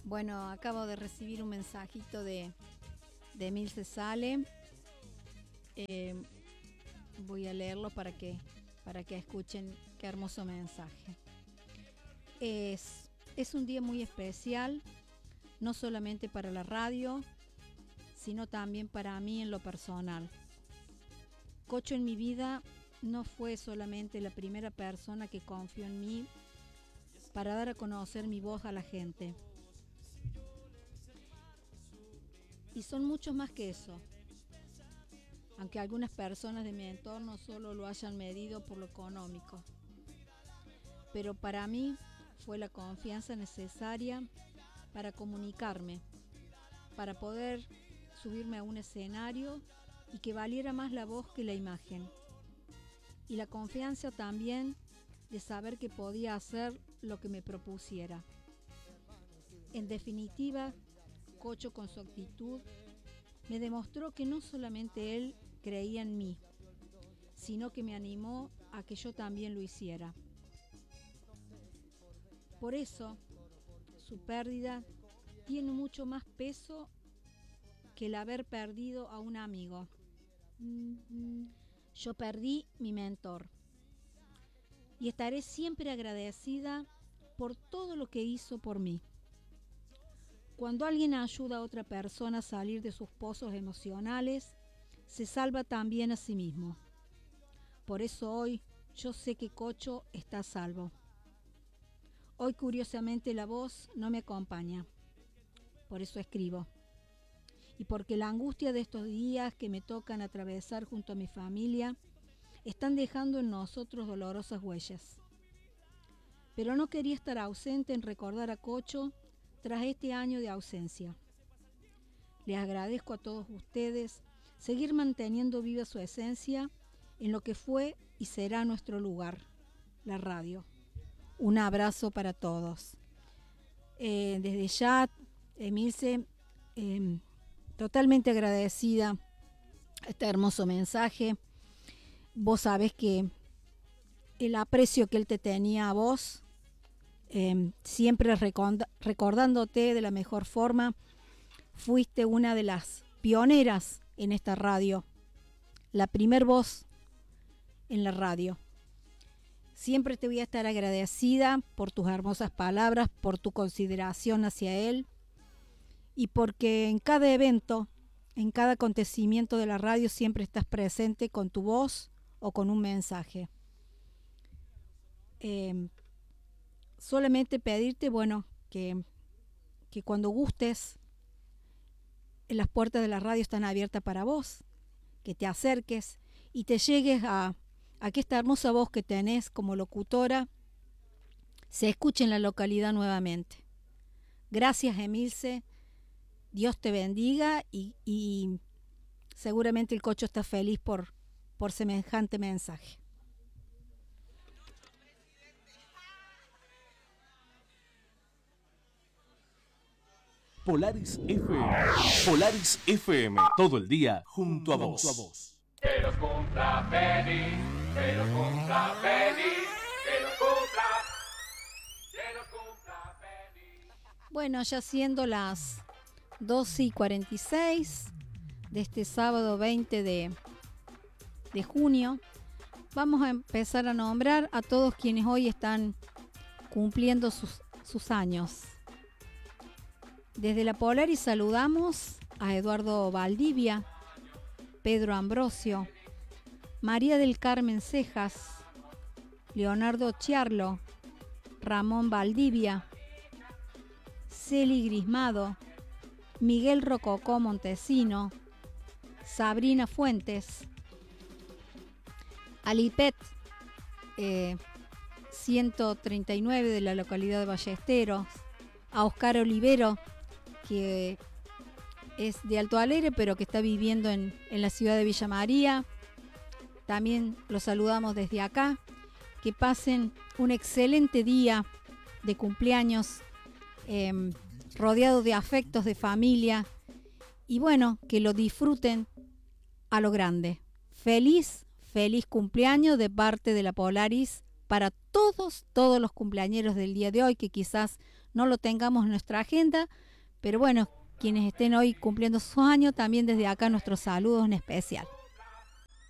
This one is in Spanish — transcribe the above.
Bueno, acabo de recibir un mensajito de Emilce Sale. Voy a leerlo para que escuchen qué hermoso mensaje. Es un día muy especial, no solamente para la radio, sino también para mí en lo personal. Cocho en mi vida no fue solamente la primera persona que confió en mí para dar a conocer mi voz a la gente. Y son muchos más que eso. Aunque algunas personas de mi entorno solo lo hayan medido por lo económico. Pero para mí fue la confianza necesaria para comunicarme, para poder subirme a un escenario y que valiera más la voz que la imagen. Y la confianza también de saber que podía hacer lo que me propusiera. En definitiva, Cocho con su actitud me demostró que no solamente él creía en mí, sino que me animó a que yo también lo hiciera. Por eso, su pérdida tiene mucho más peso que el haber perdido a un amigo. Yo perdí mi mentor y estaré siempre agradecida por todo lo que hizo por mí. Cuando alguien ayuda a otra persona a salir de sus pozos emocionales, se salva también a sí mismo. Por eso hoy yo sé que Cocho está a salvo. Hoy curiosamente la voz no me acompaña. Por eso escribo. Y porque la angustia de estos días que me tocan atravesar junto a mi familia están dejando en nosotros dolorosas huellas. Pero no quería estar ausente en recordar a Cocho tras este año de ausencia. Les agradezco a todos ustedes seguir manteniendo viva su esencia en lo que fue y será nuestro lugar, la radio. Un abrazo para todos. Desde ya, Emilce, totalmente agradecida a este hermoso mensaje. Vos sabés que el aprecio que él te tenía a vos, siempre recordándote de la mejor forma, fuiste una de las pioneras en esta radio, la primer voz en la radio. Siempre te voy a estar agradecida por tus hermosas palabras, por tu consideración hacia él y porque en cada evento, en cada acontecimiento de la radio siempre estás presente con tu voz o con un mensaje. Solamente pedirte, que cuando gustes, las puertas de la radio están abiertas para vos, que te acerques y te llegues a que esta hermosa voz que tenés como locutora se escuche en la localidad nuevamente. Gracias, Emilce, Dios te bendiga y seguramente el Cocho está feliz por semejante mensaje. Polaris FM. Polaris FM. Todo el día junto a vos. Que los cumpla feliz, que los cumpla feliz, que los cumpla feliz. Bueno, ya siendo las 12:46 de este sábado 20 de junio, vamos a empezar a nombrar a todos quienes hoy están cumpliendo sus años. Desde la Polaris saludamos a Eduardo Valdivia, Pedro Ambrosio, María del Carmen Cejas, Leonardo Chiarlo, Ramón Valdivia, Celi Grismado, Miguel Rococó Montesino, Sabrina Fuentes, Alipet 139 de la localidad de Ballesteros, a Oscar Olivero, que es de Alto Alegre pero que está viviendo en la ciudad de Villa María. También los saludamos desde acá. Que pasen un excelente día de cumpleaños, rodeado de afectos, de familia, y que lo disfruten a lo grande. Feliz cumpleaños de parte de la Polaris para todos los cumpleañeros del día de hoy, que quizás no lo tengamos en nuestra agenda, pero bueno, quienes estén hoy cumpliendo sus años, también desde acá nuestros saludos en especial.